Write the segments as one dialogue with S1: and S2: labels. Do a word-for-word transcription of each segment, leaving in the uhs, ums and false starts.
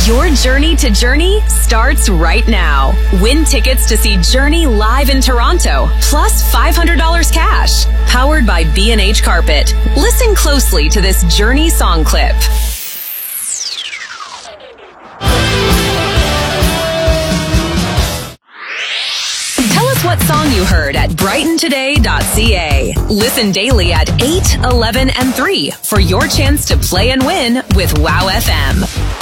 S1: Your journey to Journey starts right now. Win tickets to see Journey live in Toronto, plus five hundred dollars cash. Powered by B and H Carpet. Listen closely to this Journey song clip. Tell us what song you heard at brighton today dot c a. Listen daily at eight, eleven, and three for your chance to play and win with Wow F M.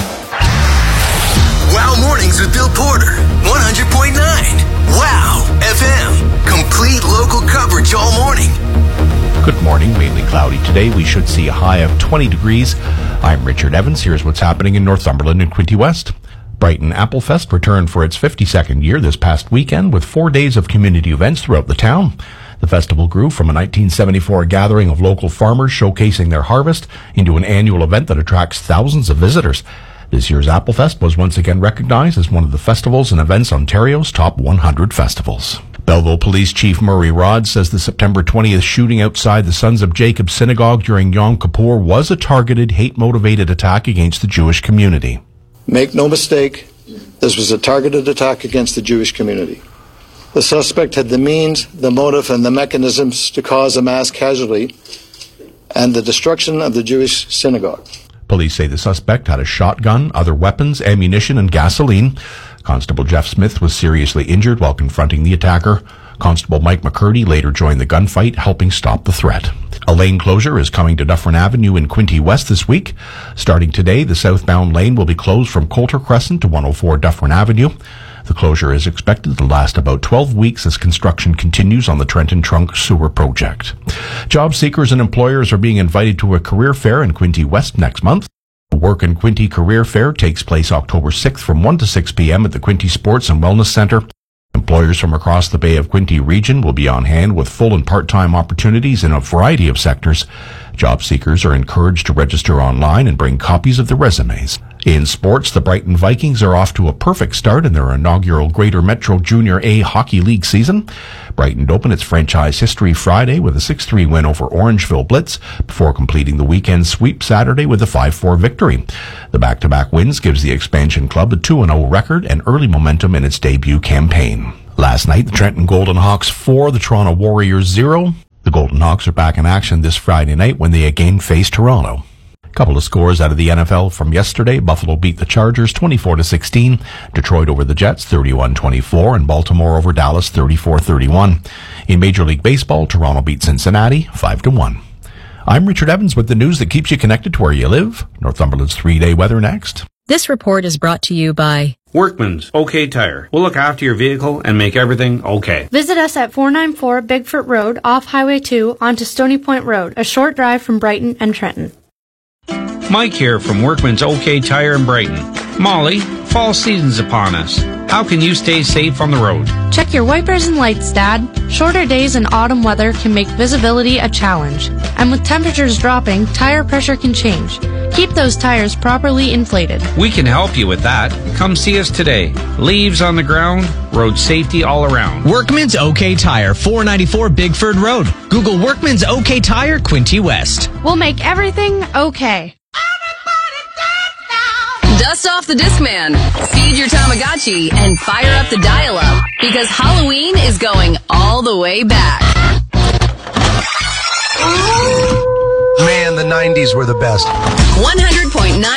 S2: Wow Mornings with Bill Porter, one hundred point nine. Wow F M. Complete local coverage all morning.
S3: Good morning. Mainly cloudy today. We should see a high of twenty degrees. I'm Richard Evans. Here's what's happening in Northumberland and Quinte West. Brighton Applefest returned for its fifty-second year this past weekend with four days of community events throughout the town. The festival grew from a nineteen seventy-four gathering of local farmers showcasing their harvest into an annual event that attracts thousands of visitors. This year's Applefest was once again recognized as one of the Festivals and Events Ontario's top one hundred festivals. Belleville Police Chief Murray Rod says the September twentieth shooting outside the Sons of Jacob Synagogue during Yom Kippur was a targeted, hate-motivated attack against the Jewish community.
S4: Make no mistake, this was a targeted attack against the Jewish community. The suspect had the means, the motive, and the mechanisms to cause a mass casualty and the destruction of the Jewish synagogue.
S3: Police say the suspect had a shotgun, other weapons, ammunition, and gasoline. Constable Jeff Smith was seriously injured while confronting the attacker. Constable Mike McCurdy later joined the gunfight, helping stop the threat. A lane closure is coming to Dufferin Avenue in Quinte West this week. Starting today, the southbound lane will be closed from Coulter Crescent to one oh four Dufferin Avenue. The closure is expected to last about twelve weeks as construction continues on the Trenton Trunk Sewer Project. Job seekers and employers are being invited to a career fair in Quinte West next month. The Work in Quinte Career Fair takes place October sixth from one to six p.m. at the Quinte Sports and Wellness Centre. Employers from across the Bay of Quinte region will be on hand with full and part-time opportunities in a variety of sectors. Job seekers are encouraged to register online and bring copies of their resumes. In sports, the Brighton Vikings are off to a perfect start in their inaugural Greater Metro Junior A Hockey League season. Brighton opened its franchise history Friday with a six three win over Orangeville Blitz before completing the weekend sweep Saturday with a five four victory. The back-to-back wins gives the expansion club a two and oh record and early momentum in its debut campaign. Last night, the Trenton Golden Hawks four, the Toronto Warriors zero. The Golden Hawks are back in action this Friday night when they again face Toronto. Couple of scores out of the N F L from yesterday. Buffalo beat the Chargers twenty-four to sixteen. Detroit over the Jets thirty-one twenty-four, and Baltimore over Dallas thirty-four thirty-one. In Major League Baseball, Toronto beat Cincinnati five to one. I'm Richard Evans with the news that keeps you connected to where you live. Northumberland's three-day weather next.
S5: This report is brought to you by
S6: Workman's OK Tire. We'll look after your vehicle and make everything okay.
S7: Visit us at four ninety-four Bigfoot Road off Highway two onto Stony Point Road, a short drive from Brighton and Trenton.
S6: Mike here from Workman's OK Tire in Brighton. Molly, fall season's upon us. How can you stay safe on the road?
S7: Check your wipers and lights, Dad. Shorter days and autumn weather can make visibility a challenge. And with temperatures dropping, tire pressure can change. Keep those tires properly inflated.
S6: We can help you with that. Come see us today. Leaves on the ground, road safety all around.
S8: Workman's OK Tire, four ninety-four Bigford Road. Google Workman's OK Tire, Quinte West.
S7: We'll make everything okay.
S1: Dust off the Discman, feed your Tamagotchi, and fire up the dial-up, because Halloween is going all the way back.
S9: Man, the nineties were the best.
S1: one hundred point nine